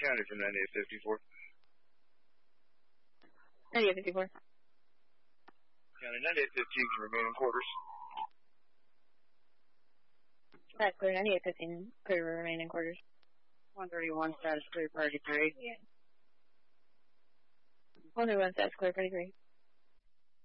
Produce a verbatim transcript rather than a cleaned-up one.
County from ninety-eight fifty-four. ninety-eight fifty-four. County ninety-eight fifteen can remain in quarters. That's clear. ninety-eight fifteen, clear to remain in quarters. one thirty-one, status clear, party three. Yeah. one thirty-one, status clear, party three.